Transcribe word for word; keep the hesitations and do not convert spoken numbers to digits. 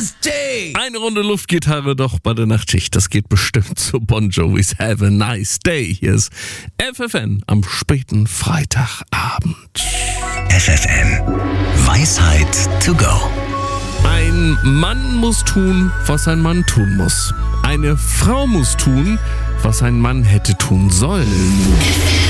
nice day. Eine Runde Luftgitarre doch bei der Nachtschicht. Das geht bestimmt zu Bon Jovi's Have a Nice Day. Hier ist F F N am späten Freitagabend. F F N. Weisheit to go. Ein Mann muss tun, was ein Mann tun muss. Eine Frau muss tun, was ein Mann hätte tun sollen.